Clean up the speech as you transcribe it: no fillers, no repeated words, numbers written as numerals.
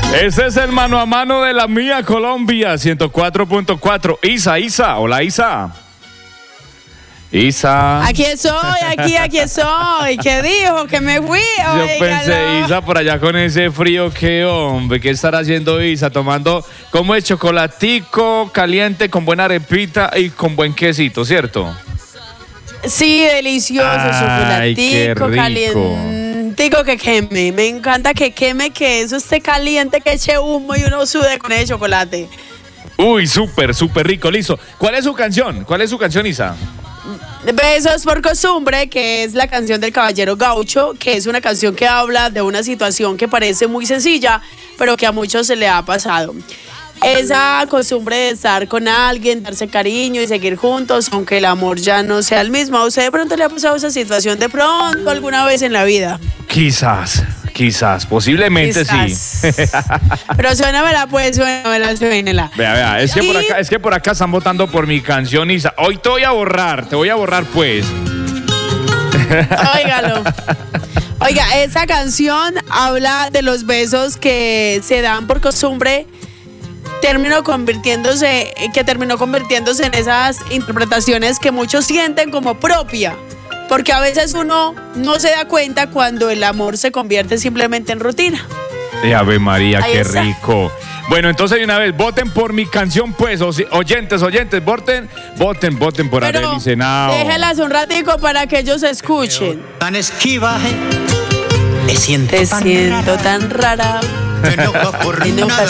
Ese es el mano a mano de la mía Colombia, 104.4. Isa, hola Isa. Isa. Aquí estoy. ¿Qué dijo? Que me fui. Yo pensé, Isa, por allá con ese frío, ¿qué hombre? ¿Qué estará haciendo Isa? Tomando, ¿cómo es? Chocolatico caliente con buena arepita y con buen quesito, ¿cierto? Sí, delicioso. Chocolatico calientico que queme. Me encanta que queme, que eso esté caliente, que eche humo y uno sude con ese chocolate. Uy, súper rico, listo. ¿Cuál es su canción, Isa? Besos por costumbre, que es la canción del Caballero Gaucho, que es una canción que habla de una situación que parece muy sencilla, pero que a muchos se le ha pasado. Esa costumbre de estar con alguien, darse cariño y seguir juntos, aunque el amor ya no sea el mismo. ¿A usted de pronto le ha pasado esa situación de pronto alguna vez en la vida? Quizás, posiblemente sí. Pero suénamela. Vea, es que por acá están votando por mi canción, Isa. Hoy te voy a borrar pues. Óigalo. Oiga, esa canción habla de los besos que se dan por costumbre, terminó convirtiéndose en esas interpretaciones que muchos sienten como propia, porque a veces uno no se da cuenta cuando el amor se convierte simplemente en rutina. Ave María, Ahí qué está. rico. Bueno, entonces de una vez, voten por mi canción, pues, oyentes, voten por Pero Arely Senao. déjelas un ratico para que ellos escuchen. Tan esquiva, me Te siento tan rara. que no va por Y nunca nada.